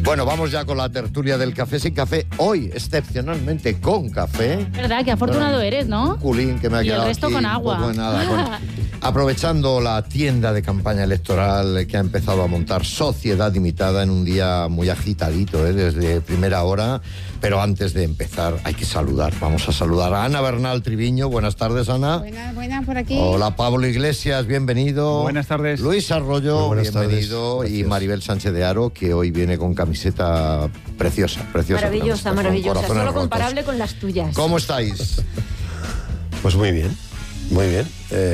Bueno, vamos ya con la tertulia del Café Sin Café. Hoy, excepcionalmente, con café. ¿Verdad? Qué afortunado eres, ¿no? Un culín que me ha quedado y el resto aquí, con agua. Un poco de nada. Bueno, aprovechando la tienda de campaña electoral que ha empezado a montar Sociedad Limitada en un día muy agitadito, desde primera hora. Pero antes de empezar hay que saludar. Vamos a saludar a Ana Bernal Triviño. Buenas tardes, Ana. Buenas, por aquí. Hola, Pablo Iglesias, bienvenido. Buenas tardes. Luis Arroyo, bienvenido. Tardes. Y Maribel Sánchez de Haro, que hoy viene con camiseta preciosa. Maravillosa, con solo rotos. comparable con las tuyas. ¿Cómo estáis? Pues muy bien, muy bien.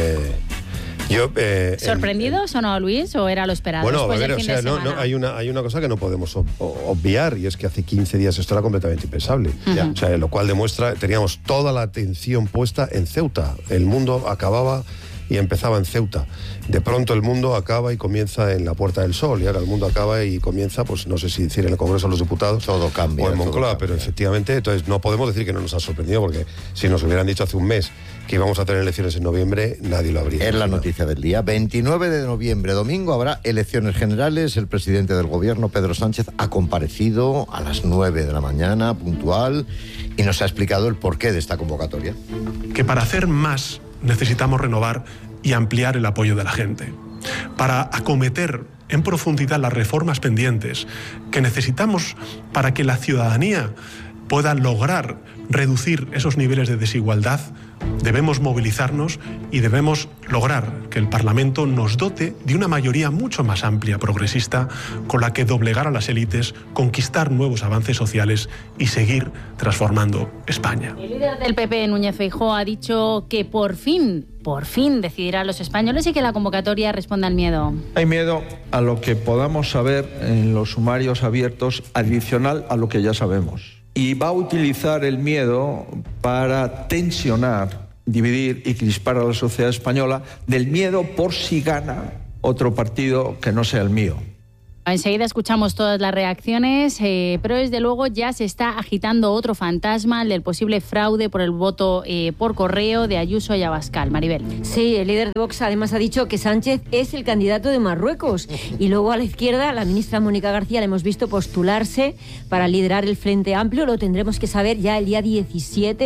¿Sorprendidos o no, Luis? ¿O era lo esperado? Bueno, después a ver, del fin de semana? hay una cosa que no podemos obviar, y es que hace 15 días esto era completamente impensable. Uh-huh. O sea, lo cual demuestra, teníamos toda la atención puesta en Ceuta. El mundo acababa y empezaba en Ceuta. De pronto el mundo acaba y comienza en la Puerta del Sol, y ahora el mundo acaba y comienza, pues no sé si decir en el Congreso de los Diputados todo cambia, o en Moncloa, todo pero cambia. efectivamente, entonces no podemos decir que no nos ha sorprendido, porque si nos hubieran dicho hace un mes que íbamos a tener elecciones en noviembre, nadie lo habría Es la imaginado. noticia del día. 29 de noviembre, domingo, habrá elecciones generales. El presidente del gobierno, Pedro Sánchez, ha comparecido a las 9 de la mañana, puntual, y nos ha explicado el porqué de esta convocatoria. Que para hacer más necesitamos renovar y ampliar el apoyo de la gente. Para acometer en profundidad las reformas pendientes que necesitamos para que la ciudadanía pueda lograr reducir esos niveles de desigualdad, debemos movilizarnos y debemos lograr que el Parlamento nos dote de una mayoría mucho más amplia, progresista, con la que doblegar a las élites, conquistar nuevos avances sociales y seguir transformando España. El líder del PP, Núñez Feijóo, ha dicho que por fin decidirán los españoles y que la convocatoria responde al miedo. Hay miedo a lo que podamos saber en los sumarios abiertos, adicional a lo que ya sabemos. Y va a utilizar el miedo para tensionar, dividir y crispar a la sociedad española, del miedo por si gana otro partido que no sea el mío. Enseguida escuchamos todas las reacciones, pero desde luego ya se está agitando otro fantasma, el del posible fraude por el voto por correo de Ayuso y Abascal. Maribel. Sí, el líder de Vox además ha dicho que Sánchez es el candidato de Marruecos. Y luego a la izquierda, la ministra Mónica García la hemos visto postularse para liderar el Frente Amplio. Lo tendremos que saber ya el día 17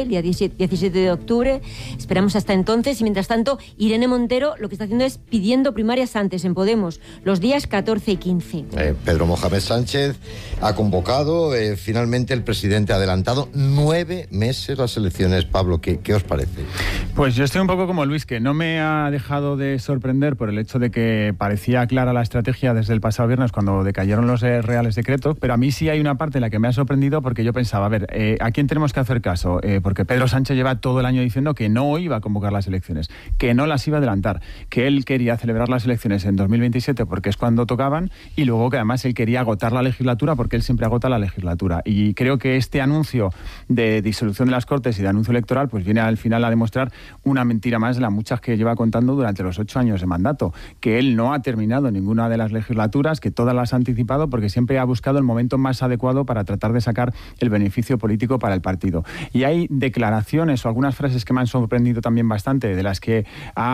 de octubre. Esperamos hasta entonces. Y mientras tanto, Irene Montero lo que está haciendo es pidiendo primarias antes en Podemos, los días 14 y 15. Pedro Mohamed Sánchez ha convocado, finalmente el presidente ha adelantado 9 meses las elecciones. Pablo, ¿qué os parece? Pues yo estoy un poco como Luis, que no me ha dejado de sorprender por el hecho de que parecía clara la estrategia desde el pasado viernes cuando decayeron los reales decretos, pero a mí sí hay una parte en la que me ha sorprendido porque yo pensaba, a ver, ¿a quién tenemos que hacer caso? Porque Pedro Sánchez lleva todo el año diciendo que no iba a convocar las elecciones, que no las iba a adelantar, que él quería celebrar las elecciones en 2027 porque es cuando tocaban, y luego que además él quería agotar la legislatura porque él siempre agota la legislatura. Y creo que este anuncio de disolución de las Cortes y de anuncio electoral pues viene al final a demostrar una mentira más de las muchas que lleva contando durante los 8 años de mandato, que él no ha terminado ninguna de las legislaturas, que todas las ha anticipado porque siempre ha buscado el momento más adecuado para tratar de sacar el beneficio político para el partido. Y hay declaraciones o algunas frases que me han sorprendido también bastante, de las que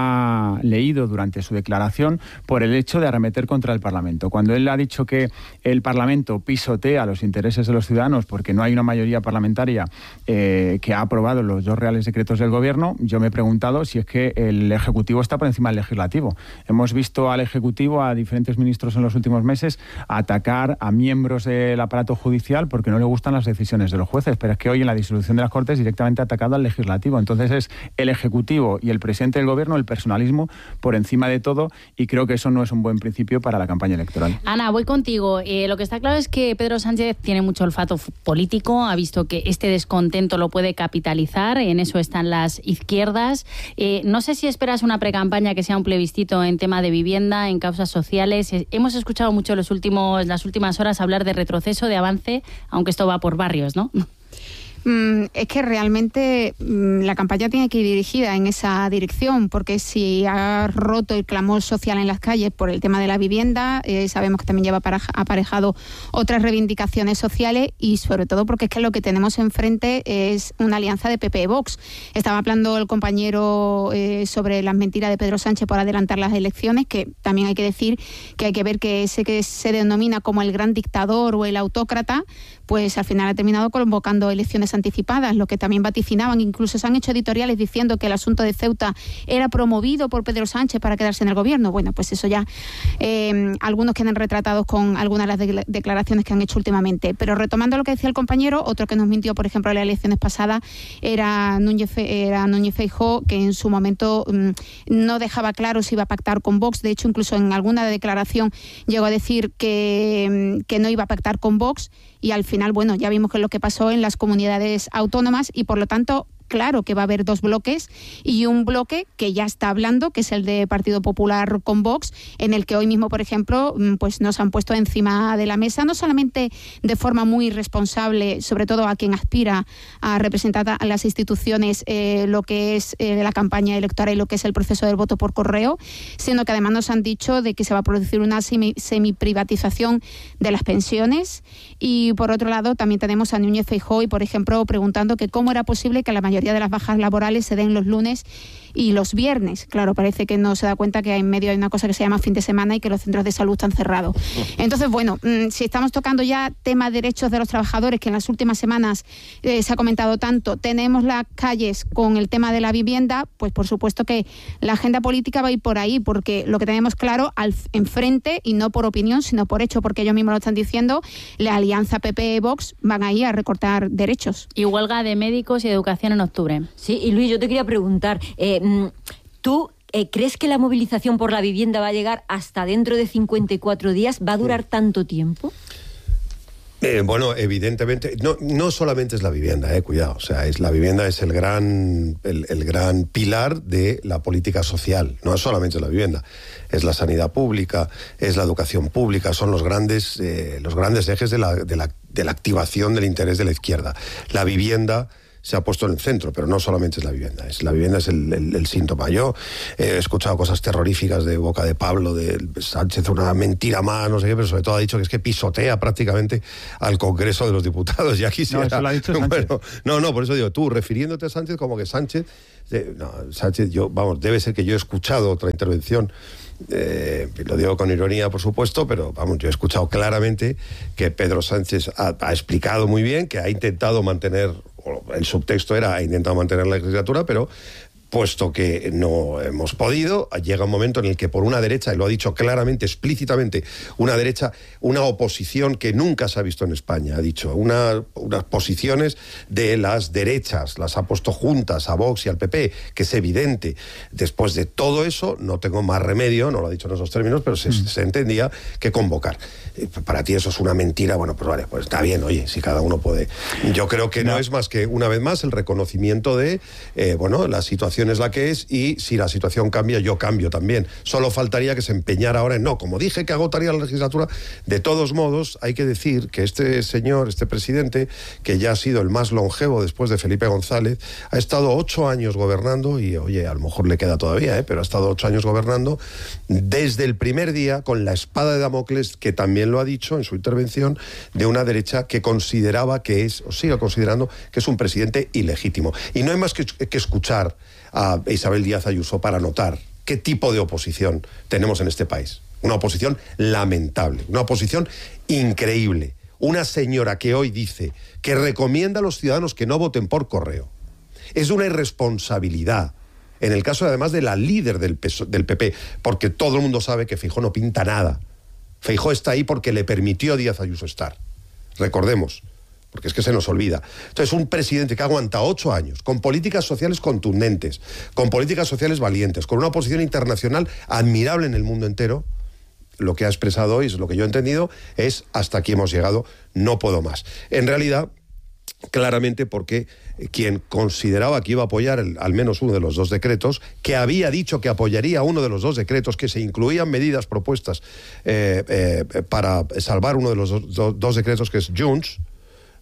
ha leído durante su declaración, por el hecho de arremeter contra el Parlamento. Cuando él ha dicho que el Parlamento pisotea los intereses de los ciudadanos porque no hay una mayoría parlamentaria que ha aprobado los 2 reales decretos del Gobierno, yo me he preguntado si es que el Ejecutivo está por encima del Legislativo. Hemos visto al Ejecutivo, a diferentes ministros en los últimos meses, atacar a miembros del aparato judicial porque no le gustan las decisiones de los jueces, pero es que hoy en la disolución de las Cortes directamente ha atacado al Legislativo. Entonces es el Ejecutivo y el presidente del Gobierno, el personalismo por encima de todo, y creo que eso no es un buen principio para la campaña electoral. Ana, voy contigo. Lo que está claro es que Pedro Sánchez tiene mucho olfato político, ha visto que este descontento lo puede capitalizar, en eso están las izquierdas. No sé si esperas una precampaña que sea un plebiscito en tema de vivienda, en causas sociales. Hemos escuchado mucho las últimas horas hablar de retroceso, de avance, aunque esto va por barrios, ¿no? Es que realmente la campaña tiene que ir dirigida en esa dirección, porque si ha roto el clamor social en las calles por el tema de la vivienda, sabemos que también lleva aparejado otras reivindicaciones sociales, y sobre todo porque es que lo que tenemos enfrente es una alianza de PP y Vox. Estaba hablando el compañero sobre las mentiras de Pedro Sánchez por adelantar las elecciones, que también hay que decir que hay que ver que ese que se denomina como el gran dictador o el autócrata, pues al final ha terminado convocando elecciones anticipadas, lo que también vaticinaban. Incluso se han hecho editoriales diciendo que el asunto de Ceuta era promovido por Pedro Sánchez para quedarse en el gobierno. Bueno, pues eso ya algunos quedan retratados con algunas de las declaraciones que han hecho últimamente. Pero retomando lo que decía el compañero, otro que nos mintió, por ejemplo, en las elecciones pasadas era Núñez Feijóo, que en su momento no dejaba claro si iba a pactar con Vox. De hecho, incluso en alguna declaración llegó a decir que no iba a pactar con Vox, y al final, bueno, ya vimos que es lo que pasó en las comunidades autónomas, y por lo tanto, claro que va a haber dos bloques, y un bloque que ya está hablando, que es el de Partido Popular con Vox, en el que hoy mismo, por ejemplo, pues nos han puesto encima de la mesa, no solamente de forma muy responsable, sobre todo a quien aspira a representar a las instituciones lo que es la campaña electoral y lo que es el proceso del voto por correo, sino que además nos han dicho de que se va a producir una semiprivatización de las pensiones. Y por otro lado también tenemos a Núñez Feijóo, y por ejemplo preguntando que cómo era posible que la mayoría de las bajas laborales se den los lunes y los viernes. Claro, parece que no se da cuenta que en medio hay una cosa que se llama fin de semana y que los centros de salud están cerrados. Entonces, bueno, si estamos tocando ya tema de derechos de los trabajadores, que en las últimas semanas se ha comentado tanto, tenemos las calles con el tema de la vivienda, pues por supuesto que la agenda política va a ir por ahí, porque lo que tenemos claro enfrente, y no por opinión, sino por hecho, porque ellos mismos lo están diciendo, la alianza PP-Vox van a ir a recortar derechos. Y huelga de médicos y de educación en octubre. Sí, y Luis, yo te quería preguntar, ¿tú crees que la movilización por la vivienda va a llegar hasta dentro de 54 días? ¿Va a durar tanto tiempo? Bueno, evidentemente, no solamente es la vivienda, cuidado, o sea, la vivienda es el gran pilar de la política social, no solamente es la vivienda, es la sanidad pública, es la educación pública, son los grandes ejes de la activación del interés de la izquierda. La vivienda se ha puesto en el centro, pero no solamente es la vivienda es el síntoma. Yo he escuchado cosas terroríficas de boca de Pablo, de Sánchez, una mentira más, no sé qué, pero sobre todo ha dicho que es que pisotea prácticamente al Congreso de los Diputados. Ya quisiera... No, eso lo ha dicho Sánchez. Bueno, por eso digo, tú refiriéndote a Sánchez como que Sánchez... Sánchez, debe ser que yo he escuchado otra intervención, lo digo con ironía, por supuesto, pero vamos, yo he escuchado claramente que Pedro Sánchez ha explicado muy bien que ha intentado mantener, el subtexto era, ha intentado mantener la legislatura, pero puesto que no hemos podido, llega un momento en el que por una derecha, y lo ha dicho claramente, explícitamente, una oposición que nunca se ha visto en España, ha dicho, unas posiciones de las derechas, las ha puesto juntas a Vox y al PP, que es evidente. Después de todo eso, no tengo más remedio, no lo ha dicho en esos términos, pero se entendía que convocar. Para ti eso es una mentira, bueno, pues vale, pues está bien, oye, si cada uno puede. Yo creo que no es más que, una vez más, el reconocimiento de, la situación es la que es, y si la situación cambia, yo cambio también. Solo faltaría que se empeñara ahora en, no, como dije que agotaría la legislatura. De todos modos, hay que decir que este señor, este presidente, que ya ha sido el más longevo después de Felipe González, ha estado 8 años gobernando, y oye, a lo mejor le queda todavía, pero ha estado 8 años gobernando desde el primer día con la espada de Damocles, que también lo ha dicho en su intervención, de una derecha que consideraba que es, o sigue considerando, que es un presidente ilegítimo. Y no hay más que escuchar a Isabel Díaz Ayuso para notar qué tipo de oposición tenemos en este país. Una oposición lamentable, una oposición increíble. Una señora que hoy dice que recomienda a los ciudadanos que no voten por correo. Es una irresponsabilidad. En el caso, además, de la líder del PP, porque todo el mundo sabe que Feijóo no pinta nada. Feijóo está ahí porque le permitió a Díaz Ayuso estar. Recordemos, porque es que se nos olvida. Entonces, un presidente que aguanta 8 años, con políticas sociales contundentes, con políticas sociales valientes, con una oposición internacional admirable en el mundo entero, lo que ha expresado hoy, es lo que yo he entendido, es hasta aquí hemos llegado, no puedo más. En realidad, claramente porque quien consideraba que iba a apoyar al menos uno de los 2 decretos, que había dicho que apoyaría uno de los 2 decretos, que se incluían medidas propuestas para salvar uno de los dos decretos, que es Junts,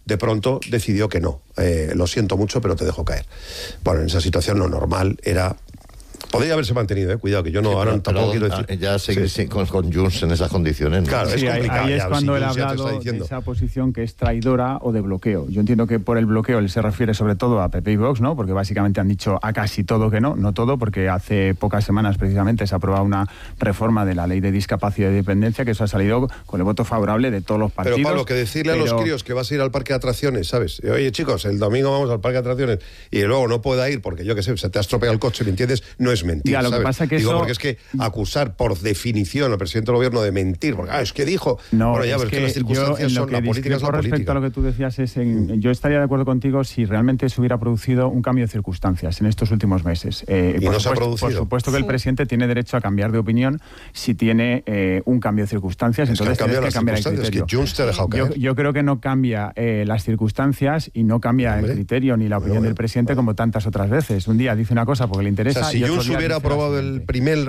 de pronto decidió que no. Lo siento mucho, pero te dejo caer. Bueno, en esa situación lo normal era... Podría haberse mantenido, cuidado, que yo no, sí, ahora tampoco quiero decir... Ya seguir con Junts en esas condiciones, ¿no? Claro, sí, es complicado. Ahí es cuando él ha ya hablado de esa posición que es traidora o de bloqueo. Yo entiendo que por el bloqueo él se refiere sobre todo a PP y Vox, ¿no? Porque básicamente han dicho a casi todo que no todo, porque hace pocas semanas precisamente se ha aprobado una reforma de la ley de discapacidad y dependencia, que eso ha salido con el voto favorable de todos los partidos. Pero Pablo, que decirle a los críos que vas a ir al parque de atracciones, ¿sabes? Oye, chicos, el domingo vamos al parque de atracciones y luego no pueda ir porque, yo qué sé, se te ha estropeado el coche, ¿me entiendes? No es mentir, ya, lo ¿sabes? Que pasa que digo, eso... porque es que acusar por definición al presidente del gobierno de mentir, porque es que dijo... No, bueno, ya, pero es que las circunstancias son... La política es la política. Respecto a lo que tú decías, yo estaría de acuerdo contigo si realmente se hubiera producido un cambio de circunstancias en estos últimos meses. Y no se ha producido. Por supuesto que el presidente tiene derecho a cambiar de opinión si tiene un cambio de circunstancias, entonces tienes que cambiar el criterio. Que Junts te ha dejado caer. Yo creo que no cambia las circunstancias y no cambia el criterio ni la opinión del presidente como tantas otras veces. Un día dice una cosa porque le interesa... O sea, si Junts hubiera aprobado el primer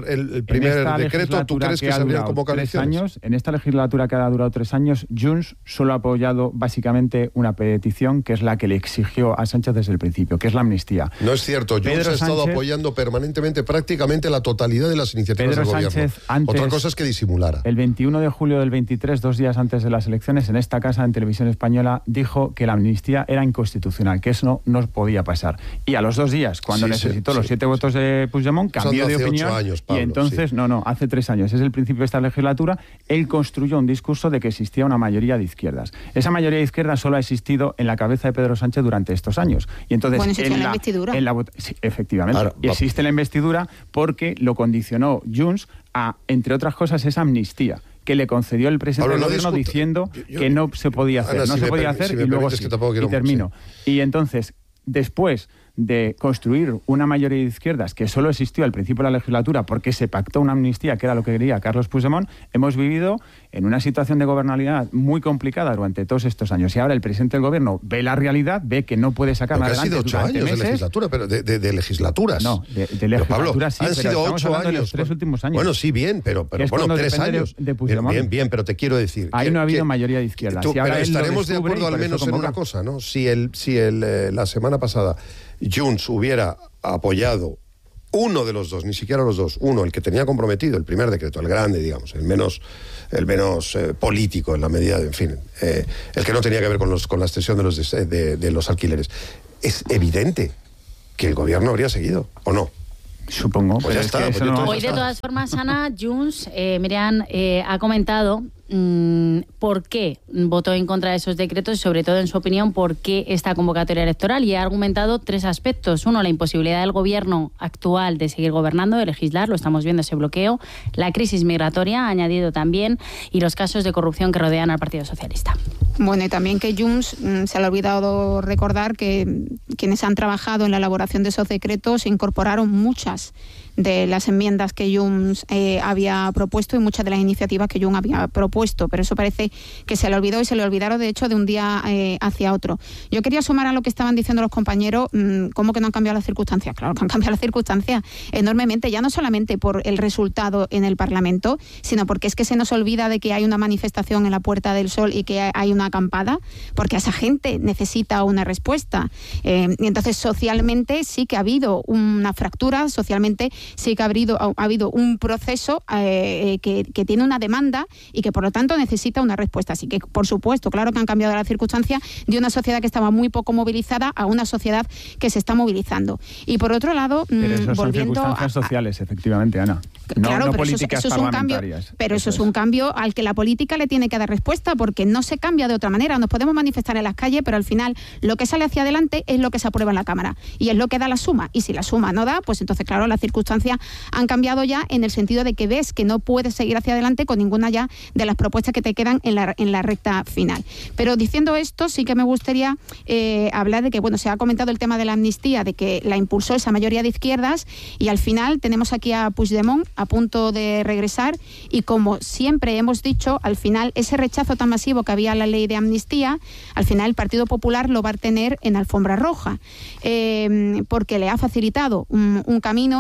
decreto, ¿tú crees que se habrían convocado elecciones? En esta legislatura que ha durado 3 años, Junts solo ha apoyado básicamente una petición que es la que le exigió a Sánchez desde el principio, que es la amnistía. No es cierto, Junts ha estado apoyando permanentemente prácticamente la totalidad de las iniciativas del gobierno. Otra cosa es que disimulara. El 21 de julio del 23, 2 días antes de las elecciones, en esta casa, en Televisión Española, dijo que la amnistía era inconstitucional, que eso no podía pasar. Y a los 2 días, cuando necesitó los 7 votos de Puigdemont, cambió de opinión. Pablo, y entonces, hace 3 años, es el principio de esta legislatura, él construyó un discurso de que existía una mayoría de izquierdas. Esa mayoría de izquierdas solo ha existido en la cabeza de Pedro Sánchez durante estos años. Y entonces, en la investidura. Sí, efectivamente. Ahora, y existe la investidura porque lo condicionó Junts a, entre otras cosas, esa amnistía que le concedió el presidente del gobierno diciendo que no se podía hacer. Ana, no se podía hacer y luego sí. Y termino. Y entonces, después de construir una mayoría de izquierdas que solo existió al principio de la legislatura porque se pactó una amnistía, que era lo que quería Carlos Puigdemont, hemos vivido en una situación de gobernabilidad muy complicada durante todos estos años. Y ahora el presidente del gobierno ve la realidad, ve que no puede sacar adelante. Han sido 8 años meses. de legislatura, pero de legislaturas. No, de legislatura Pablo, sí, han sido 8 años. De los 3 últimos años. Bueno, sí, bien, pero bueno, 3 años. Bien, pero te quiero decir. Ahí no ha habido mayoría de izquierdas. Pero estaremos de acuerdo al menos en una cosa, ¿no? Si la semana pasada Junts hubiera apoyado uno de los dos, ni siquiera los dos, uno, el que tenía comprometido, el primer decreto, el grande, digamos, el menos político en la medida de, en fin, el que no tenía que ver con la extensión de los alquileres, es evidente que el gobierno habría seguido, ¿o no? Supongo. Pues ya está. Hoy, de todas formas, Ana, Junts, Miriam, ha comentado por qué votó en contra de esos decretos y, sobre todo, en su opinión, por qué esta convocatoria electoral. Y ha argumentado 3 aspectos. Uno, la imposibilidad del gobierno actual de seguir gobernando, de legislar, lo estamos viendo, ese bloqueo. La crisis migratoria, ha añadido también, y los casos de corrupción que rodean al Partido Socialista. Bueno, y también que Junts se le ha olvidado recordar que quienes han trabajado en la elaboración de esos decretos incorporaron muchas de las enmiendas que Junts había propuesto y muchas de las iniciativas que Junts había propuesto, pero eso parece que se le olvidó y se le olvidaron, de hecho, de un día hacia otro. Yo quería sumar a lo que estaban diciendo los compañeros, ¿cómo que no han cambiado las circunstancias? Claro que han cambiado las circunstancias enormemente, ya no solamente por el resultado en el Parlamento, sino porque es que se nos olvida de que hay una manifestación en la Puerta del Sol y que hay una acampada, porque a esa gente necesita una respuesta. Y entonces, socialmente sí que ha habido una fractura, socialmente sí que ha habido un proceso que tiene una demanda y que por lo tanto necesita una respuesta. Así que, por supuesto, claro que han cambiado las circunstancias de una sociedad que estaba muy poco movilizada a una sociedad que se está movilizando. Y por otro lado, pero eso son circunstancias sociales, efectivamente, Ana. Claro, no pero políticas eso es un cambio, pero eso es un cambio al que la política le tiene que dar respuesta, porque no se cambia de otra manera. Nos podemos manifestar en las calles, pero al final lo que sale hacia adelante es lo que se aprueba en la Cámara y es lo que da la suma. Y si la suma no da, pues entonces, claro, las circunstancias han cambiado ya, en el sentido de que ves que no puedes seguir hacia adelante con ninguna ya de las propuestas que te quedan en la recta final. Pero diciendo esto, sí que me gustaría hablar de que, bueno, se ha comentado el tema de la amnistía, de que la impulsó esa mayoría de izquierdas, y al final tenemos aquí a Puigdemont a punto de regresar, y como siempre hemos dicho, al final ese rechazo tan masivo que había a la ley de amnistía, al final el Partido Popular lo va a tener en alfombra roja, porque le ha facilitado un camino, y ya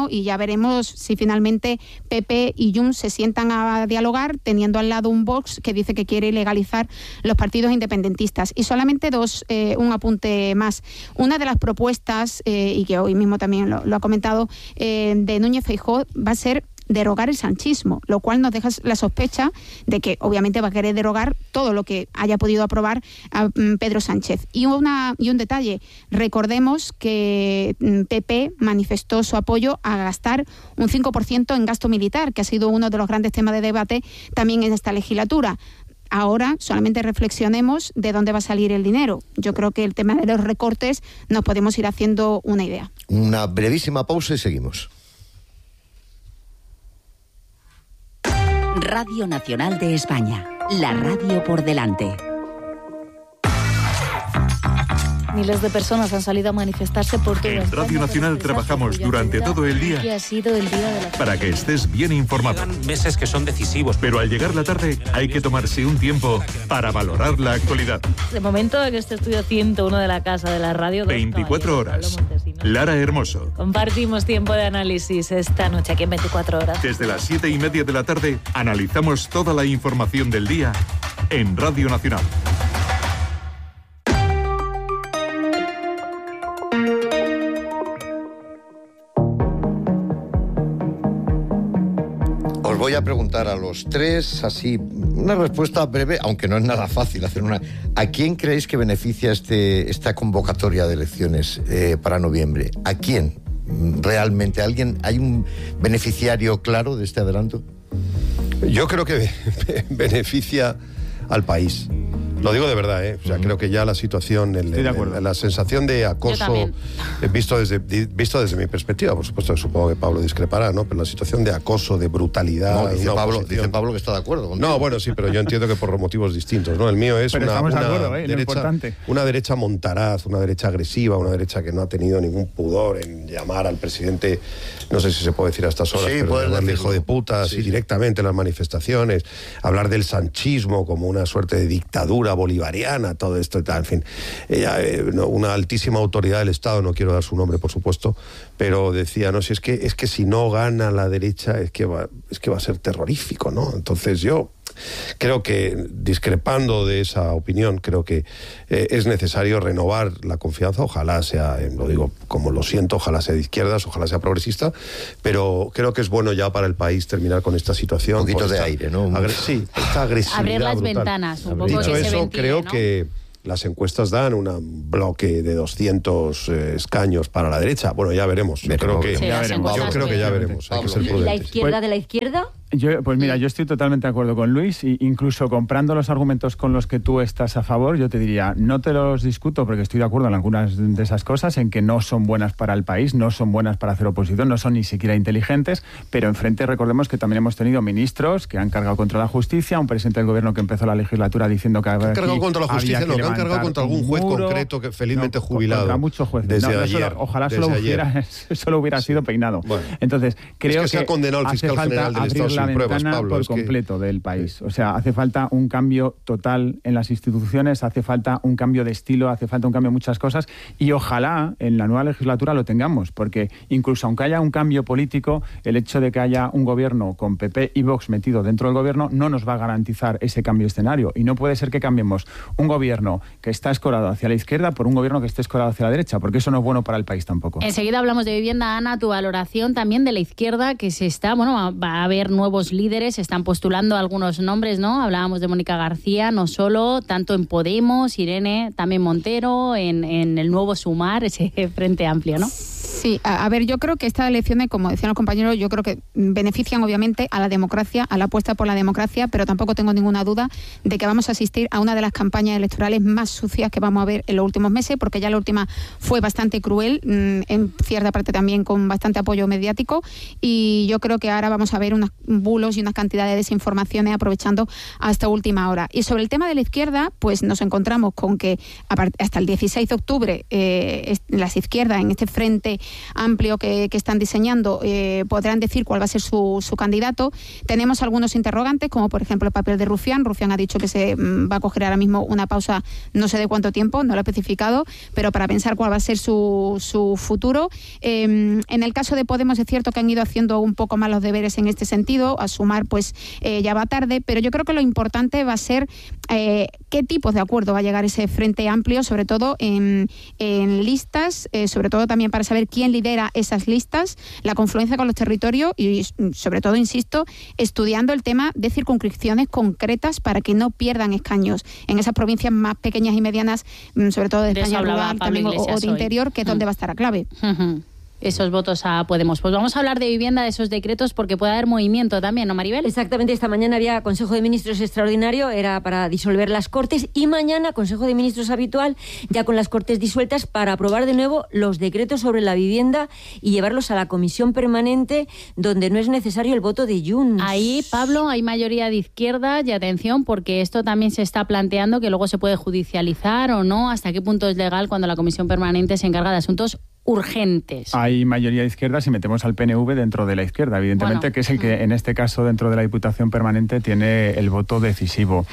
veremos si finalmente PP y Junts se sientan a dialogar, teniendo al lado un Vox que dice que quiere ilegalizar los partidos independentistas. Y solamente un apunte más. Una de las propuestas, y que hoy mismo también lo ha comentado, de Núñez Feijóo va a ser derogar el sanchismo, lo cual nos deja la sospecha de que obviamente va a querer derogar todo lo que haya podido aprobar a Pedro Sánchez. Y un detalle, recordemos que PP manifestó su apoyo a gastar un 5% en gasto militar, que ha sido uno de los grandes temas de debate también en esta legislatura. Ahora solamente reflexionemos de dónde va a salir el dinero. Yo creo que el tema de los recortes nos podemos ir haciendo una idea. Una brevísima pausa y seguimos. Radio Nacional de España, la radio por delante. Miles de personas han salido a manifestarse por toda España. En Radio Nacional trabajamos durante todo el día que ha sido el día de la... para que estés bien informado. Llegan meses que son decisivos. Pero al llegar la tarde hay que tomarse un tiempo para valorar la actualidad. De momento en este estudio 101 de la Casa de la Radio... 24 horas. Lara Hermoso. Compartimos tiempo de análisis esta noche aquí en 24 horas. Desde las 7:30 de la tarde analizamos toda la información del día en Radio Nacional. Os voy a preguntar a los tres, así, una respuesta breve, aunque no es nada fácil hacer una. ¿A quién creéis que beneficia esta convocatoria de elecciones para noviembre? ¿A quién realmente? ¿Hay un beneficiario claro de este adelanto? Yo creo que beneficia al país. Lo digo de verdad, O sea, creo que ya la situación, la sensación de acoso, visto desde mi perspectiva, por supuesto, supongo que Pablo discrepará, ¿no? Pero la situación de acoso, de brutalidad... No, dice Pablo que está de acuerdo contigo. No, bueno, sí, pero yo entiendo que por motivos distintos, ¿no? El mío es una derecha montaraz, una derecha agresiva, una derecha que no ha tenido ningún pudor en llamar al presidente, no sé si se puede decir a estas horas, pero llamarle hijo de puta, así directamente en las manifestaciones, hablar del sanchismo como una suerte de dictadura bolivariana, todo esto y tal, en fin. Ella, una altísima autoridad del Estado, no quiero dar su nombre, por supuesto, pero decía, no, si es que si no gana la derecha, es que va a ser terrorífico, ¿no? Entonces yo creo que, discrepando de esa opinión, creo que es necesario renovar la confianza, ojalá sea, lo digo como lo siento, ojalá sea de izquierdas, ojalá sea progresista, pero creo que es bueno ya para el país terminar con esta situación. Un poquito de aire, ¿no? Sí, esta agresividad abrir las brutal. ventanas, un poco. Dicho que eso, se ventile, creo ¿no? que las encuestas dan un bloque de 200 escaños para la derecha. Bueno, ya veremos. Yo creo que ya veremos. Hay que ser ¿Y la prudentes. izquierda de la izquierda? Pues mira, yo estoy totalmente de acuerdo con Luis, e incluso comprando los argumentos con los que tú estás a favor, yo te diría, no te los discuto porque estoy de acuerdo en algunas de esas cosas, en que no son buenas para el país, no son buenas para hacer oposición, no son ni siquiera inteligentes, pero enfrente recordemos que también hemos tenido ministros que han cargado contra la justicia, un presidente del gobierno que empezó la legislatura diciendo que había cargado contra la justicia, no, que han cargado contra algún juez concreto que felizmente jubilado. Contra muchos jueces. Ojalá solo hubiera sido peinado. Bueno, entonces, creo que se ha condenado el fiscal general del Estado sin pruebas, Pablo. Por completo del país. O sea, hace falta un cambio total en las instituciones, hace falta un cambio de estilo, hace falta un cambio en muchas cosas y ojalá en la nueva legislatura lo tengamos, porque incluso aunque haya un cambio político, el hecho de que haya un gobierno con PP y Vox metido dentro del gobierno no nos va a garantizar ese cambio de escenario y no puede ser que cambiemos un gobierno que está escorado hacia la izquierda por un gobierno que esté escorado hacia la derecha, porque eso no es bueno para el país tampoco. Enseguida hablamos de vivienda. Ana, tu valoración también de la izquierda, que va a haber nuevos líderes, se están postulando algunos nombres, ¿no? Hablábamos de Mónica García, no solo, tanto en Podemos, Irene, también Montero, en el nuevo Sumar, ese Frente Amplio, ¿no? Sí, a ver, yo creo que estas elecciones, como decían los compañeros, yo creo que benefician obviamente a la democracia, a la apuesta por la democracia, pero tampoco tengo ninguna duda de que vamos a asistir a una de las campañas electorales más sucias que vamos a ver en los últimos meses, porque ya la última fue bastante cruel, en cierta parte también con bastante apoyo mediático, y yo creo que ahora vamos a ver unos bulos y unas cantidades de desinformaciones aprovechando hasta última hora. Y sobre el tema de la izquierda, pues nos encontramos con que hasta el 16 de octubre las izquierdas en este frente amplio que están diseñando, podrán decir cuál va a ser su candidato. Tenemos algunos interrogantes, como por ejemplo el papel de Rufián. Rufián ha dicho que se va a coger ahora mismo una pausa, no sé de cuánto tiempo, no lo ha especificado, pero para pensar cuál va a ser su futuro. En el caso de Podemos es cierto que han ido haciendo un poco más los deberes en este sentido, a sumar pues ya va tarde, pero yo creo que lo importante va a ser qué tipos de acuerdo va a llegar ese Frente Amplio, sobre todo en listas, sobre todo también para saber quién lidera esas listas, la confluencia con los territorios y sobre todo, insisto, estudiando el tema de circunscripciones concretas para que no pierdan escaños en esas provincias más pequeñas y medianas, sobre todo de España rural también, o de interior, que es donde va a estar la clave. Esos votos a Podemos. Pues vamos a hablar de vivienda, de esos decretos, porque puede haber movimiento también, ¿no, Maribel? Exactamente, esta mañana había Consejo de Ministros extraordinario, era para disolver las Cortes, y mañana Consejo de Ministros habitual, ya con las Cortes disueltas, para aprobar de nuevo los decretos sobre la vivienda y llevarlos a la Comisión Permanente, donde no es necesario el voto de Junts. Ahí, Pablo, hay mayoría de izquierda, y atención, porque esto también se está planteando que luego se puede judicializar o no, hasta qué punto es legal cuando la Comisión Permanente se encarga de asuntos urgentes. Hay mayoría de izquierda si metemos al PNV dentro de la izquierda, evidentemente, que es el que en este caso dentro de la Diputación Permanente tiene el voto decisivo.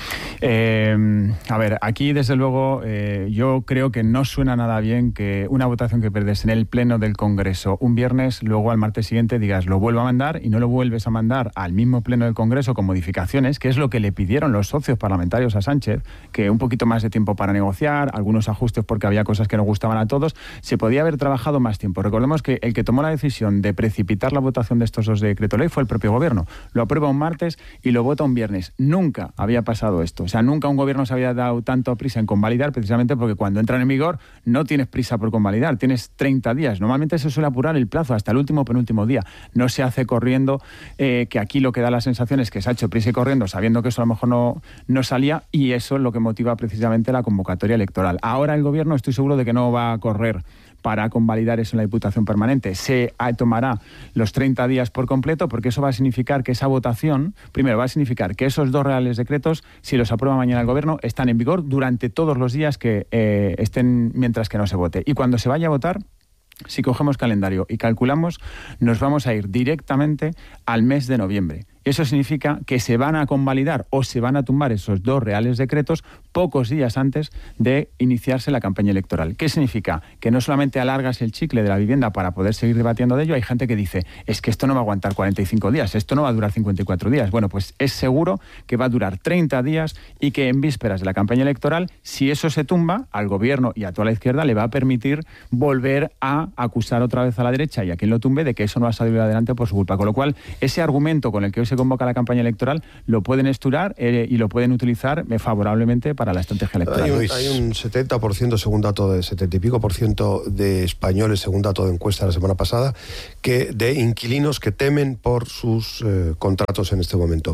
A ver, aquí desde luego yo creo que no suena nada bien que una votación que perdes en el Pleno del Congreso un viernes, luego al martes siguiente digas lo vuelvo a mandar y no lo vuelves a mandar al mismo Pleno del Congreso con modificaciones, que es lo que le pidieron los socios parlamentarios a Sánchez, que un poquito más de tiempo para negociar, algunos ajustes porque había cosas que no gustaban a todos. Se podía haber trabajado más tiempo. Recordemos que el que tomó la decisión de precipitar la votación de estos dos decretos ley fue el propio gobierno. Lo aprueba un martes y lo vota un viernes. Nunca había pasado esto. O sea, nunca un gobierno se había dado tanto prisa en convalidar, precisamente porque cuando entran en vigor no tienes prisa por convalidar, tienes 30 días. Normalmente se suele apurar el plazo hasta el último penúltimo día. No se hace corriendo, que aquí lo que da la sensación es que se ha hecho prisa y corriendo, sabiendo que eso a lo mejor no salía, y eso es lo que motiva precisamente la convocatoria electoral. Ahora el gobierno estoy seguro de que no va a correr para convalidar eso en la Diputación Permanente. Se tomará los 30 días por completo, porque eso va a significar que esa votación, primero va a significar que esos dos reales decretos, si los aprueba mañana el Gobierno, están en vigor durante todos los días que estén mientras que no se vote. Y cuando se vaya a votar, si cogemos calendario y calculamos, nos vamos a ir directamente al mes de noviembre. Eso significa que se van a convalidar o se van a tumbar esos dos reales decretos pocos días antes de iniciarse la campaña electoral. ¿Qué significa? Que no solamente alargas el chicle de la vivienda para poder seguir debatiendo de ello, hay gente que dice, es que esto no va a aguantar 45 días, esto no va a durar 54 días. Bueno, pues es seguro que va a durar 30 días y que en vísperas de la campaña electoral, si eso se tumba, al gobierno y a toda la izquierda le va a permitir volver a acusar otra vez a la derecha y a quien lo tumbe de que eso no ha salido adelante por su culpa. Con lo cual, ese argumento con el que hoy se convoca la campaña electoral lo pueden estudiar y lo pueden utilizar favorablemente para la estrategia electoral. Hay un 70%, según dato de 70 y pico % de españoles, según dato de encuesta la semana pasada, de inquilinos que temen por sus contratos en este momento.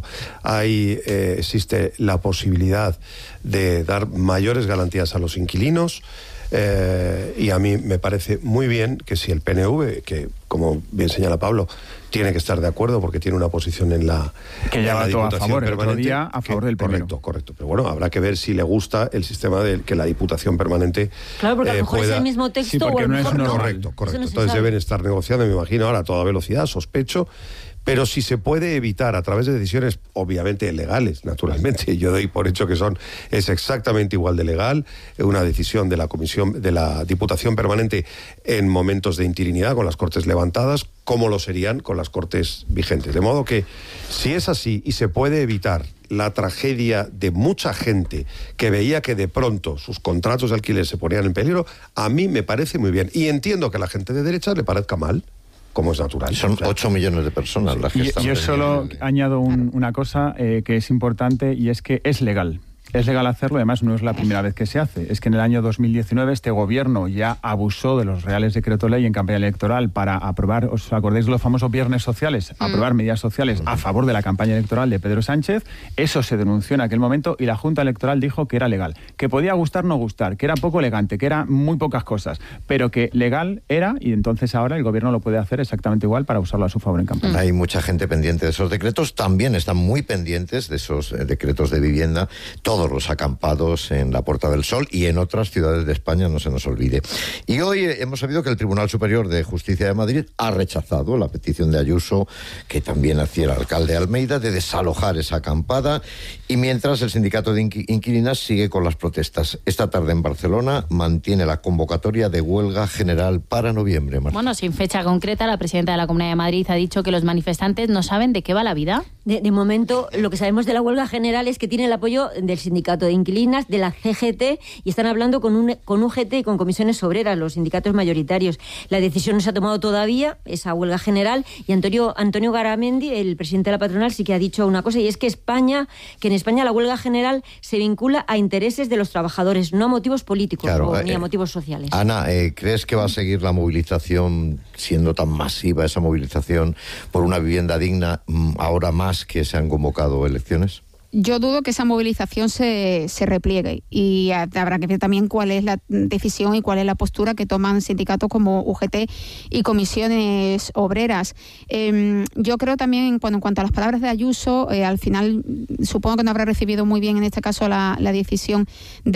Existe la posibilidad de dar mayores garantías a los inquilinos. Y a mí me parece muy bien que si el PNV, que como bien señala Pablo, tiene que estar de acuerdo porque tiene una posición en la que ya votó a favor el otro día a favor del primero. Correcto. Pero bueno, habrá que ver si le gusta el sistema de que la Diputación Permanente claro, porque a lo mejor es el mismo texto o a lo mejor no. Correcto. Entonces deben estar negociando, me imagino, ahora a toda velocidad, sospecho. Pero si se puede evitar a través de decisiones obviamente legales, naturalmente, yo doy por hecho que es exactamente igual de legal una decisión de la Comisión, de la Diputación Permanente en momentos de interinidad con las Cortes levantadas, como lo serían con las Cortes vigentes. De modo que si es así y se puede evitar la tragedia de mucha gente que veía que de pronto sus contratos de alquiler se ponían en peligro, a mí me parece muy bien. Y entiendo que a la gente de derecha le parezca mal, como es natural. Son 8 millones de personas sí. las que están. Yo solo añado una cosa que es importante, y es que es legal. Es legal hacerlo, además no es la primera vez que se hace. Es que en el año 2019 este gobierno ya abusó de los reales decreto ley en campaña electoral para aprobar, ¿os acordáis de los famosos viernes sociales? Aprobar medidas sociales a favor de la campaña electoral de Pedro Sánchez. Eso se denunció en aquel momento y la Junta Electoral dijo que era legal. Que podía gustar o no gustar, que era poco elegante, que era muy pocas cosas, pero que legal era, y entonces ahora el gobierno lo puede hacer exactamente igual para usarlo a su favor en campaña. Hay mucha gente pendiente de esos decretos, también están muy pendientes de esos decretos de vivienda. Todos todos los acampados en la Puerta del Sol y en otras ciudades de España, no se nos olvide. Y hoy hemos sabido que el Tribunal Superior de Justicia de Madrid ha rechazado la petición de Ayuso, que también hacía el alcalde Almeida, de desalojar esa acampada, y mientras el sindicato de inquilinas sigue con las protestas. Esta tarde en Barcelona mantiene la convocatoria de huelga general para noviembre. Marta. Bueno, sin fecha concreta, la presidenta de la Comunidad de Madrid ha dicho que los manifestantes no saben de qué va la vida. De momento, lo que sabemos de la huelga general es que tiene el apoyo del sindicato de inquilinas, de la CGT, y están hablando con UGT y con comisiones obreras, los sindicatos mayoritarios. La decisión no se ha tomado todavía, esa huelga general, y Antonio Garamendi, el presidente de la patronal, sí que ha dicho una cosa, y es que en España la huelga general se vincula a intereses de los trabajadores, no a motivos políticos ni a motivos sociales. Ana, ¿crees que va a seguir la movilización, siendo tan masiva esa movilización por una vivienda digna, ahora más que se han convocado elecciones? Yo dudo que esa movilización se repliegue, y habrá que ver también cuál es la decisión y cuál es la postura que toman sindicatos como UGT y comisiones obreras. Yo creo también, en cuanto a las palabras de Ayuso, al final supongo que no habrá recibido muy bien en este caso la decisión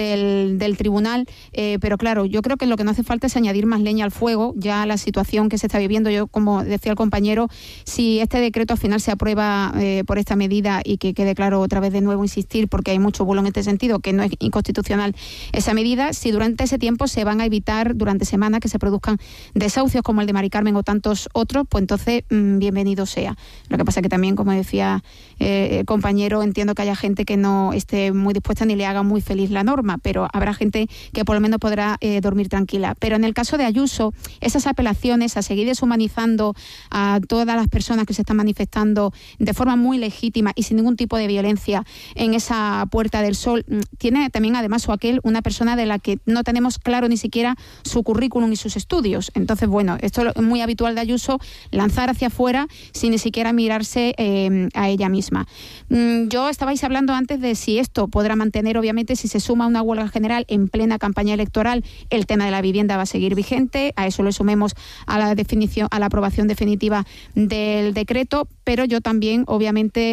del tribunal, pero claro, yo creo que lo que no hace falta es añadir más leña al fuego, ya la situación que se está viviendo. Yo, como decía el compañero, si este decreto al final se aprueba por esta medida, y que quede claro otra vez de nuevo insistir, porque hay mucho bulo en este sentido, que no es inconstitucional esa medida, si durante ese tiempo se van a evitar durante semanas que se produzcan desahucios como el de Mari Carmen o tantos otros, pues entonces bienvenido sea. Lo que pasa es que también, como decía el compañero, entiendo que haya gente que no esté muy dispuesta ni le haga muy feliz la norma, pero habrá gente que por lo menos podrá dormir tranquila. Pero en el caso de Ayuso, esas apelaciones a seguir deshumanizando a todas las personas que se están manifestando de forma muy legítima y sin ningún tipo de violencia en esa Puerta del Sol, tiene también además o aquel una persona de la que no tenemos claro ni siquiera su currículum y sus estudios. Entonces, bueno, esto es muy habitual de Ayuso, lanzar hacia afuera sin ni siquiera mirarse a ella misma. Estabais hablando antes de si esto podrá mantener, obviamente, si se suma una huelga general en plena campaña electoral, el tema de la vivienda va a seguir vigente, a eso le sumemos a la aprobación definitiva del decreto, pero yo también, obviamente,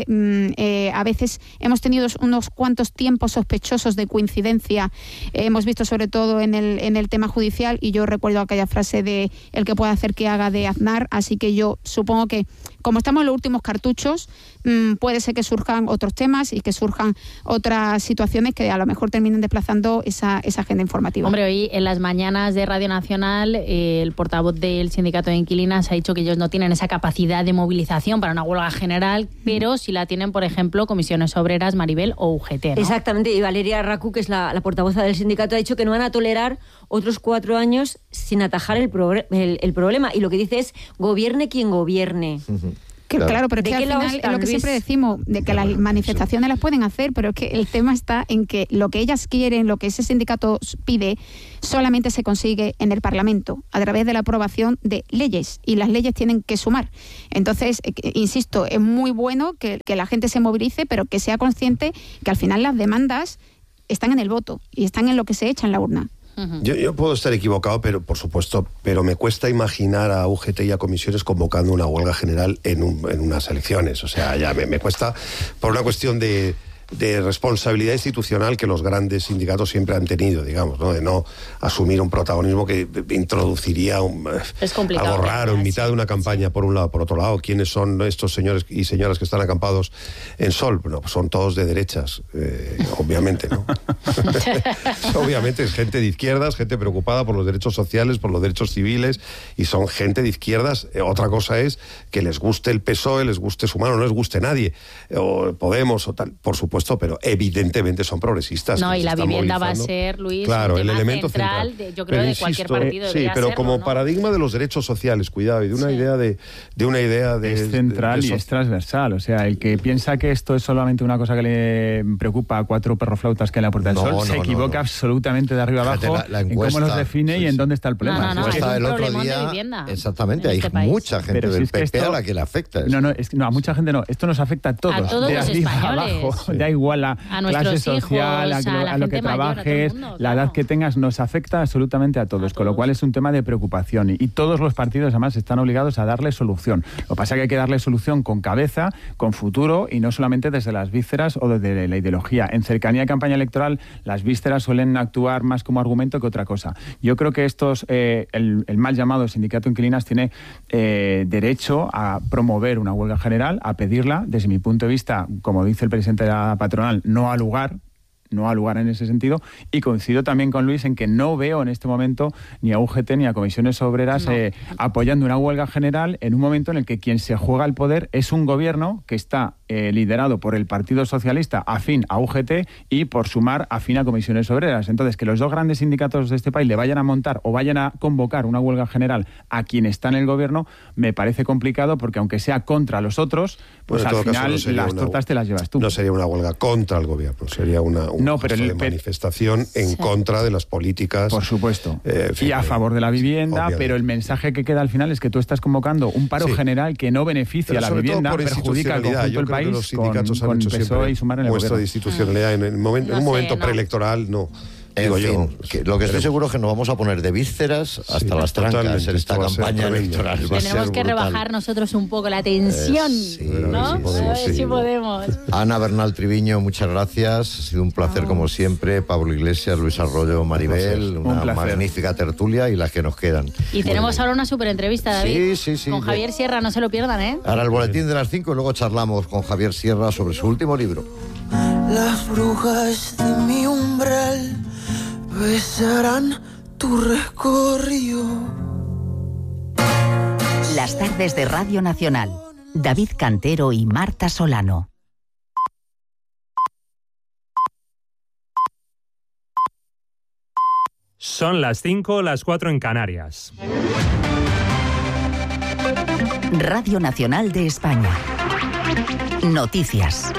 a veces hemos tenido unos cuantos tiempos sospechosos de coincidencia. Hemos visto sobre todo en el tema judicial, y yo recuerdo aquella frase de el que pueda hacer que haga de Aznar, así que yo supongo que, como estamos en los últimos cartuchos, puede ser que surjan otros temas y que surjan otras situaciones que a lo mejor terminen desplazando esa agenda informativa. Hombre, hoy en las mañanas de Radio Nacional, el portavoz del sindicato de inquilinas ha dicho que ellos no tienen esa capacidad de movilización para una huelga general, pero sí la tienen, por ejemplo, comisiones obreras, Maribel, o UGT, ¿no? Exactamente, y Valeria Racu, que es la portavoza del sindicato, ha dicho que no van a tolerar otros 4 años sin atajar el problema, y lo que dice es gobierne quien gobierne. Claro, pero es que al final es lo que siempre decimos, de que las manifestaciones las pueden hacer, pero es que el tema está en que lo que ellas quieren, lo que ese sindicato pide, solamente se consigue en el Parlamento, a través de la aprobación de leyes, y las leyes tienen que sumar. Entonces, insisto, es muy bueno que la gente se movilice, pero que sea consciente que al final las demandas están en el voto y están en lo que se echa en la urna. Yo puedo estar equivocado, pero por supuesto, pero me cuesta imaginar a UGT y a comisiones convocando una huelga general en unas elecciones. O sea, ya me cuesta, por una cuestión de responsabilidad institucional que los grandes sindicatos siempre han tenido, digamos, ¿no? De no asumir un protagonismo que introduciría algo raro en mitad de una campaña, por un lado. Por otro lado, ¿quiénes son estos señores y señoras que están acampados en Sol? Bueno, pues son todos de derechas, obviamente, ¿no? Obviamente es gente de izquierdas, gente preocupada por los derechos sociales, por los derechos civiles, y son gente de izquierdas. Otra cosa es que les guste el PSOE, les guste Sumar, o no les guste nadie, o Podemos o tal, por supuesto, pero evidentemente son progresistas. No, y la vivienda va a ser, Luis, claro, un tema el elemento central, yo creo, de cualquier partido. Sí, pero serlo, como ¿no? paradigma de los derechos sociales, cuidado, y de una idea de es central y es transversal. O sea, el que piensa que esto es solamente una cosa que le preocupa a 4 perroflautas que en la Puerta del Sol, se equivoca absolutamente de arriba abajo la en cómo los define y en dónde está el problema. No, es el otro día, exactamente, hay mucha gente del PP a la que le afecta eso. No, a mucha gente no. Esto nos afecta a todos, de arriba los abajo, de da igual la clase social, hijos, a lo que trabajes, la edad que tengas, nos afecta absolutamente a todos, con lo cual es un tema de preocupación y todos los partidos además están obligados a darle solución. Lo que pasa es que hay que darle solución con cabeza, con futuro y no solamente desde las vísceras o desde la ideología. En cercanía de campaña electoral, las vísceras suelen actuar más como argumento que otra cosa. Yo creo que el mal llamado sindicato inquilinas tiene derecho a promover una huelga general, a pedirla. Desde mi punto de vista, como dice el presidente de la patronal, no ha lugar en ese sentido, y coincido también con Luis en que no veo en este momento ni a UGT ni a comisiones obreras apoyando una huelga general en un momento en el que quien se juega el poder es un gobierno que está liderado por el Partido Socialista afín a UGT y por sumar afín a comisiones obreras. Entonces, que los dos grandes sindicatos de este país le vayan a montar o vayan a convocar una huelga general a quien está en el gobierno me parece complicado, porque aunque sea contra los otros, pues al final las tortas te las llevas tú. No sería una huelga contra el gobierno, sería una manifestación en contra de las políticas. Por supuesto. Y a favor de la vivienda, obviamente. Pero el mensaje que queda al final es que tú estás convocando un paro general que no beneficia a la vivienda, perjudica al conjunto del país. Los sindicatos han hecho siempre muestra de institucionalidad en un momento preelectoral, no. Lo que estoy seguro es que nos vamos a poner de vísceras hasta las trancas en esta campaña electoral. Tenemos que rebajar nosotros un poco la tensión, ¿no? A ver si podemos. Ana Bernal Triviño, muchas gracias. Ha sido un placer como siempre. Pablo Iglesias, Luis Arroyo, Maribel, una magnífica tertulia y las que nos quedan. Y tenemos ahora una súper entrevista, David. Sí. Con Javier Sierra, no se lo pierdan, ¿eh? Ahora el boletín de las 5 y luego charlamos con Javier Sierra sobre su último libro. Las brujas de mi umbral besarán tu recorrido. Las tardes de Radio Nacional. David Cantero y Marta Solano. Son las 5, las 4 en Canarias. Radio Nacional de España. Noticias.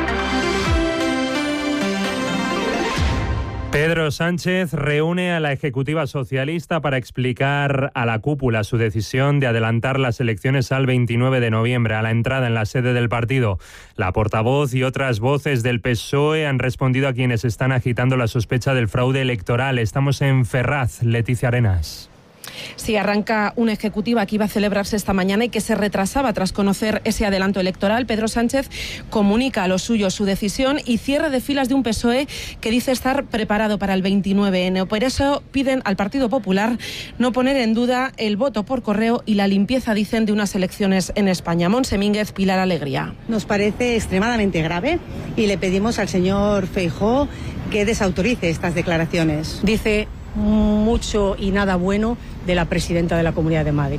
Pedro Sánchez reúne a la ejecutiva socialista para explicar a la cúpula su decisión de adelantar las elecciones al 29 de noviembre, a la entrada en la sede del partido. La portavoz y otras voces del PSOE han respondido a quienes están agitando la sospecha del fraude electoral. Estamos en Ferraz, Leticia Arenas. Sí, arranca una ejecutiva que iba a celebrarse esta mañana y que se retrasaba tras conocer ese adelanto electoral. Pedro Sánchez comunica a los suyos su decisión y cierre de filas de un PSOE que dice estar preparado para el 29N. Por eso piden al Partido Popular no poner en duda el voto por correo y la limpieza, dicen, de unas elecciones en España. Montse Mínguez, Pilar Alegría. Nos parece extremadamente grave y le pedimos al señor Feijóo que desautorice estas declaraciones. Dice mucho y nada bueno de la presidenta de la Comunidad de Madrid.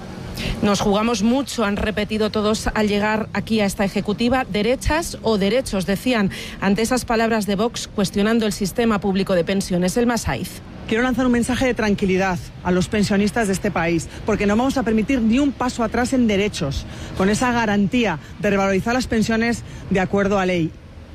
Nos jugamos mucho, han repetido todos al llegar aquí a esta ejecutiva. Derechas o derechos, decían ante esas palabras de Vox cuestionando el sistema público de pensiones. El Masaiz. Quiero lanzar un mensaje de tranquilidad a los pensionistas de este país, porque no vamos a permitir ni un paso atrás en derechos, con esa garantía de revalorizar las pensiones de acuerdo a ley.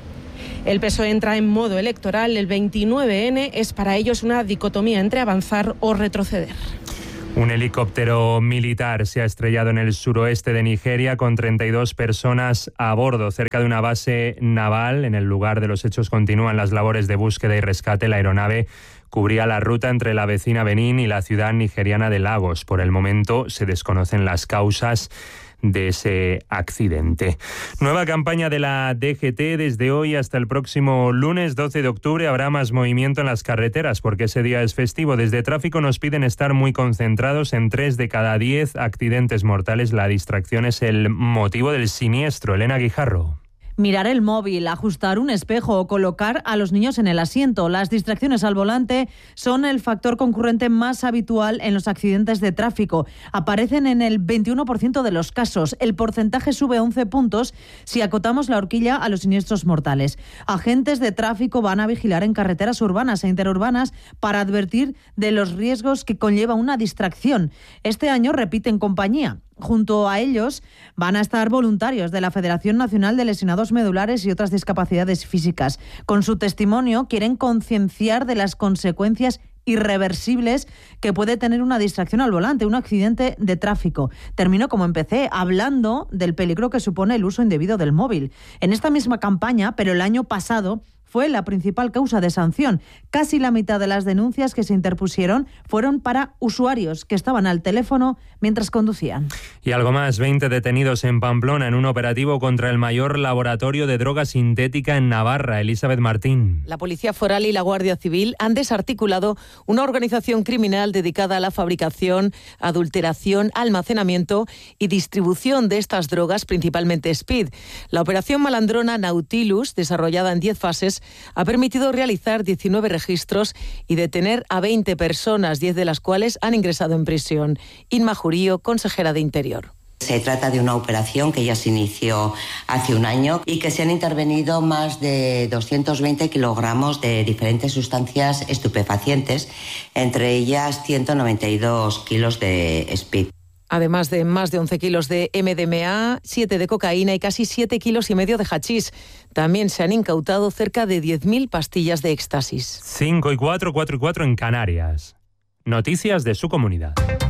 El PSOE entra en modo electoral. El 29N es para ellos una dicotomía entre avanzar o retroceder. Un helicóptero militar se ha estrellado en el suroeste de Nigeria con 32 personas a bordo, cerca de una base naval. En el lugar de los hechos continúan las labores de búsqueda y rescate. La aeronave cubría la ruta entre la vecina Benín y la ciudad nigeriana de Lagos. Por el momento se desconocen las causas de ese accidente. Nueva campaña de la DGT. Desde hoy hasta el próximo lunes 12 de octubre habrá más movimiento en las carreteras porque ese día es festivo. Desde Tráfico nos piden estar muy concentrados. En 3 de cada 10 accidentes mortales la distracción es el motivo del siniestro. Elena Guijarro. Mirar el móvil, ajustar un espejo o colocar a los niños en el asiento. Las distracciones al volante son el factor concurrente más habitual en los accidentes de tráfico. Aparecen en el 21% de los casos. El porcentaje sube 11 puntos si acotamos la horquilla a los siniestros mortales. Agentes de tráfico van a vigilar en carreteras urbanas e interurbanas para advertir de los riesgos que conlleva una distracción. Este año repiten compañía. Junto a ellos van a estar voluntarios de la Federación Nacional de Lesionados Medulares y otras discapacidades físicas. Con su testimonio quieren concienciar de las consecuencias irreversibles que puede tener una distracción al volante, un accidente de tráfico. Termino como empecé, hablando del peligro que supone el uso indebido del móvil. En esta misma campaña, pero el año pasado, fue la principal causa de sanción. Casi la mitad de las denuncias que se interpusieron fueron para usuarios que estaban al teléfono mientras conducían. Y algo más, 20 detenidos en Pamplona en un operativo contra el mayor laboratorio de droga sintética en Navarra. Elizabeth Martín. La Policía Foral y la Guardia Civil han desarticulado una organización criminal dedicada a la fabricación, adulteración, almacenamiento y distribución de estas drogas, principalmente speed. La operación malandrona Nautilus, desarrollada en 10 fases, ha permitido realizar 19 registros y detener a 20 personas, 10 de las cuales han ingresado en prisión. Inma Jurío, consejera de Interior. Se trata de una operación que ya se inició hace un año y que se han intervenido más de 220 kilogramos de diferentes sustancias estupefacientes, entre ellas 192 kilos de speed. Además de más de 11 kilos de MDMA, 7 de cocaína y casi 7 kilos y medio de hachís. También se han incautado cerca de 10.000 pastillas de éxtasis. 5 y 4, 4 y 4 en Canarias. Noticias de su comunidad.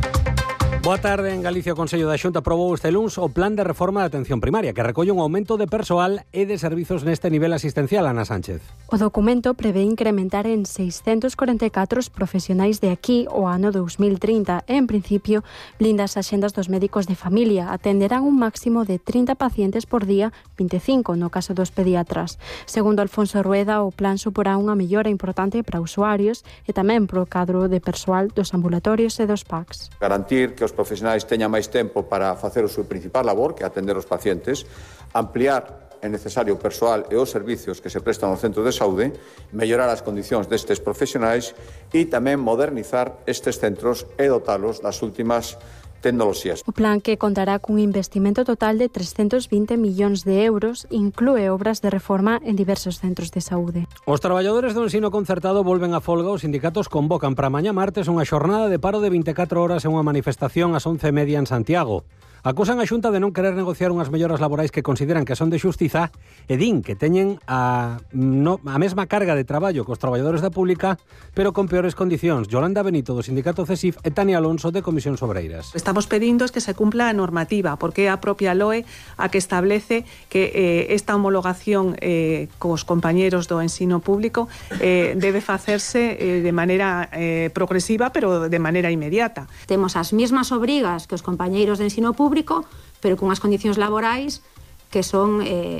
Boa tarde. En Galicia o Consello da Xunta aprobou este luns o Plan de Reforma de Atención Primaria, que recolle un aumento de persoal e de servizos neste nivel asistencial. Ana Sánchez. O documento prevé incrementar en 644 profesionais de aquí ao ano 2030 e, en principio, blinda as axendas dos médicos de familia. Atenderán un máximo de 30 pacientes por día, 25 no caso dos pediatras. Segundo Alfonso Rueda, o plan suporá unha mellora importante para usuarios e tamén para o cadro de persoal dos ambulatorios e dos PACs. Garantir que os profesionais teñan máis tempo para facer o seu principal labor, que é atender os pacientes, ampliar é necesario o persoal e os servicios que se prestan ao centro de saúde, mellorar as condicións destes profesionais e tamén modernizar estes centros e dotalos das últimas tecnoloxías. O plan, que contará cun investimento total de 320 millóns de euros, inclúe obras de reforma en diversos centros de saúde. Os traballadores do ensino concertado volven a folga. Os sindicatos convocan para mañá martes unha xornada de paro de 24 horas e unha manifestación ás 11:30 en Santiago. Acusan a Xunta de non querer negociar unhas melloras laborais que consideran que son de xustiza e din que teñen a mesma carga de traballo que os traballadores da pública, pero con peores condicións. Yolanda Benito, do sindicato CESIF, e Tania Alonso, de Comisións Obreiras. Estamos pedindo que se cumpla a normativa, porque é a propia LOE a que establece que esta homologación cos compañeros do ensino público debe facerse de maneira progresiva, pero de maneira inmediata. Temos as mesmas obrigas que os compañeiros de ensino público, pero con as condicións laborais que son,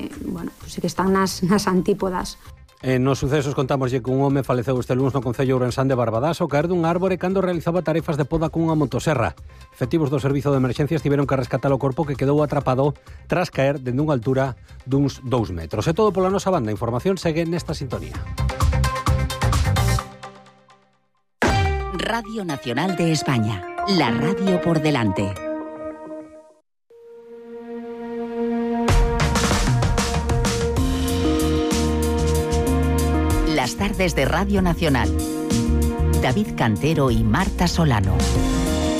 que están nas antípodas. Nos sucesos contámoslle que un home faleceu este luns no concello ourensán de Barbadás ao caer dun árbore cando realizaba tarefas de poda cunha motoserra. Efectivos do servizo de emerxencias tiveron que rescatar o corpo, que quedou atrapado tras caer dende unha altura duns 2 metros. É todo pola nosa banda. A información segue nesta sintonía. Radio Nacional de España. La radio por delante. Las tardes de Radio Nacional. David Cantero y Marta Solano.